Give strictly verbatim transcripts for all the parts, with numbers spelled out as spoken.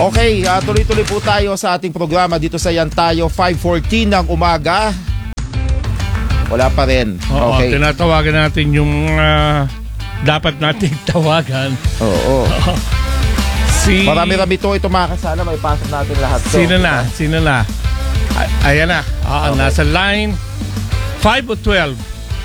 Okay, uh, tuloy-tuloy po tayo sa ating programa dito sa Yan Tayo, five fourteen ng umaga. Wala pa rin. Oo, okay. Tinatawagan natin yung uh, dapat nating tawagan. Oo. si... Marami-rami to ito makakasala. May pasok natin lahat to. Sino na? Sino na? Ay, ayan na. Ah, okay. Nasa line five o twelve.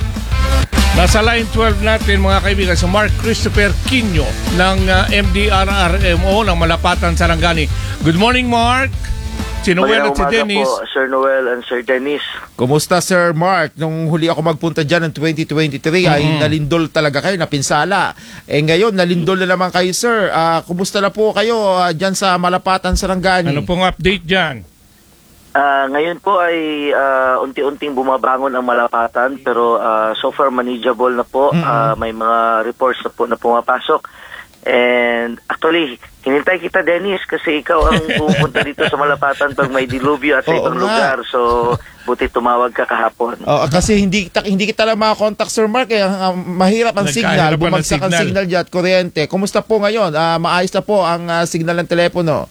Nasa line twelve natin mga kaibigan sa Mark Christopher Quino ng uh, M D R R M O ng Malapatan, Sarangani. Good morning, Mark. Si Noel at si Dennis. Po, Sir Noel and Sir Dennis. Kumusta, Sir Mark? Nung huli ako magpunta dyan ng twenty twenty-three, mm-hmm. ay nalindol talaga kayo, napinsala. Eh ngayon, nalindol na naman kayo, Sir. Uh, kumusta na po kayo uh, dyan sa Malapatan, Sarangani? Ano pong update dyan? Uh, ngayon po ay uh, unti-unting bumabangon ang Malapatan, pero uh, so far manageable na po. Mm-hmm. Uh, may mga reports na po na pumapasok. And actually, hinintay kita, Dennis, kasi ikaw ang pupunta dito sa Malapatan pag may dilubyo at sa ibang nga. lugar. So, buti tumawag ka kahapon. Oh, kasi hindi hindi kita lang makakontak, Sir Mark. Eh, uh, mahirap ang signal, bumagsak ang signal dyan at kuryente. Kumusta po ngayon? Uh, maayos na po ang uh, signal ng telepono?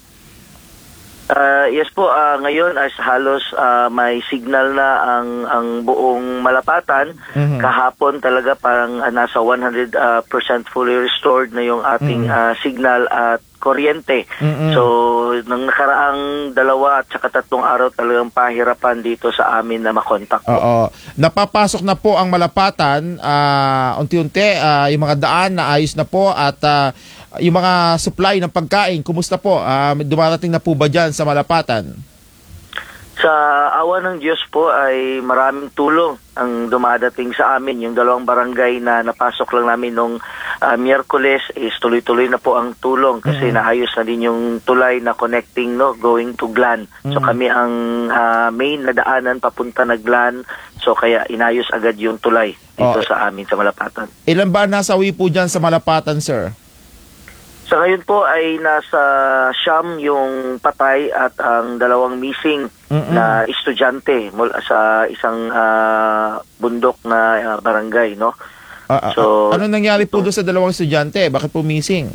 Uh, yes po, uh, ngayon as halos uh, may signal na ang ang buong Malapatan. Mm-hmm. Kahapon talaga parang uh, nasa one hundred percent uh, fully restored na yung ating mm-hmm. uh, signal at kuryente. Mm-hmm. So, nang nakaraang dalawa at saka tatlong araw talagang pahirapan dito sa amin na makontak po. Oo. Napapasok na po ang Malapatan, uh, unti-unti, uh, yung mga daan na ayos na po at uh, yung mga supply ng pagkain, kumusta po? Uh, dumarating na po ba dyan sa Malapatan? Sa awa ng Diyos po ay maraming tulong ang dumadating sa amin. Yung dalawang barangay na napasok lang namin nung uh, Miyerkules is tuloy-tuloy na po ang tulong kasi mm-hmm. naayos na din yung tulay na connecting no going to Glan. Mm-hmm. So kami ang uh, main na daanan papunta na Glan. So kaya inayos agad yung tulay dito oh. sa amin sa Malapatan. Ilan ba nasawi po dyan sa Malapatan, sir? Sa ngayon po ay nasa siyam yung patay at ang dalawang missing Mm-mm. na estudyante mula sa isang uh, bundok na uh, barangay, no? Uh, uh, so, ano nangyari po doon sa dalawang estudyante? Bakit po missing?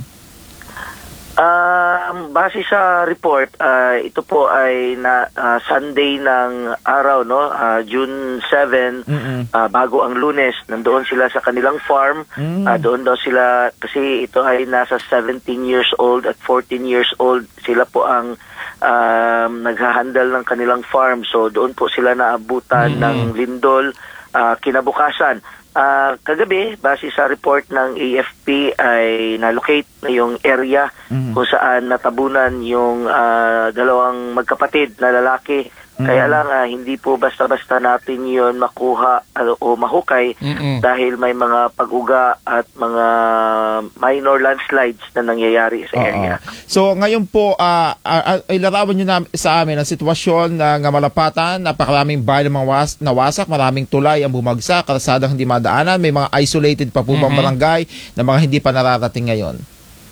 Uh, base sa report, uh, ito po ay na uh, Sunday ng araw, no? Uh, June seventh, uh, bago ang Lunes, nandoon sila sa kanilang farm. Mm. Uh, doon daw sila, kasi ito ay nasa seventeen years old at fourteen years old. Sila po ang um, naghahandle ng kanilang farm. So doon po sila naabutan mm. ng lindol uh, kinabukasan. Uh, kagabi, base sa report ng A F P ay na-locate na yung area mm-hmm. kung saan natabunan yung uh, dalawang magkapatid na lalaki. Mm-hmm. Kaya lang, uh, hindi po basta-basta natin yun makuha uh, o mahukay mm-hmm. dahil may mga pag-uga at mga minor landslides na nangyayari sa area. Uh-oh. So ngayon po, uh, uh, ilarawan nyo na sa amin ang sitwasyon ng Malapatan. Napakaraming bahay ng mga was- nawasak, maraming tulay ang bumagsak, kalsadang hindi madaanan, may mga isolated pa po bang mm-hmm. barangay na mga hindi pa nararating ngayon?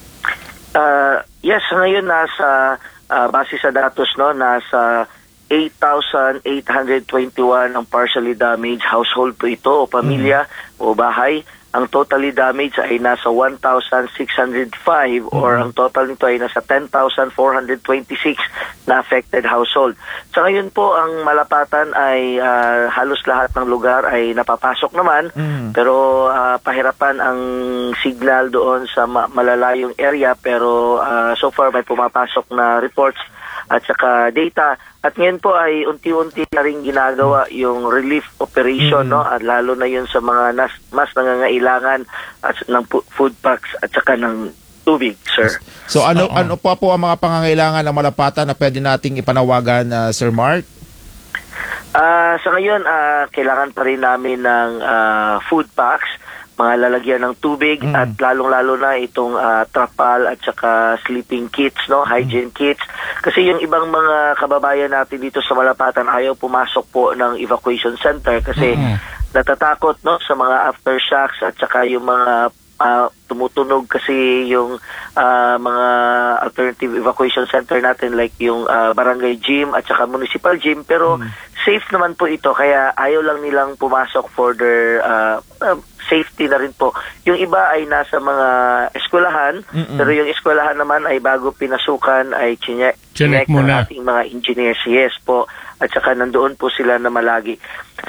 Uh, yes, ngayon nasa uh, base sa datos, no, nasa eight thousand eight hundred twenty-one ang partially damaged household po ito o pamilya mm. o bahay. Ang totally damaged ay nasa one thousand six hundred five mm. or ang total nito ay nasa ten thousand four hundred twenty-six na affected household. Sa ngayon po, ang Malapatan ay uh, halos lahat ng lugar ay napapasok naman mm. pero uh, pahirapan ang signal doon sa ma- malalayong area pero uh, so far may pumapasok na reports at saka data. At ngayon po ay unti-unti na rin ginagawa yung relief operation, mm-hmm. no? At lalo na yun sa mga nas, mas nangangailangan at ng food packs at saka ng tubig, sir. So ano uh-huh. ano pa po ang mga pangangailangan ng Malapatan na pwede nating ipanawagan, uh, Sir Mark? Uh, sa ngayon, uh, kailangan pa rin namin ng uh, food packs, mga lalagyan ng tubig mm. at lalong-lalo na itong uh, trapal at saka sleeping kits, no, hygiene mm. kits. Kasi yung ibang mga kababayan natin dito sa Malapatan ayaw pumasok po ng evacuation center kasi mm. natatakot, no, sa mga aftershocks at saka yung mga uh, tumutunog kasi yung uh, mga alternative evacuation center natin like yung uh, barangay gym at saka municipal gym pero mm. safe naman po ito kaya ayaw lang nilang pumasok for their uh, uh, safety na rin po. Yung iba ay nasa mga eskwelahan, Mm-mm. pero yung eskwelahan naman ay bago pinasukan ay chinek, Chinek chinek ng muna. ating mga engineers. Yes po. At saka nandoon po sila na malagi.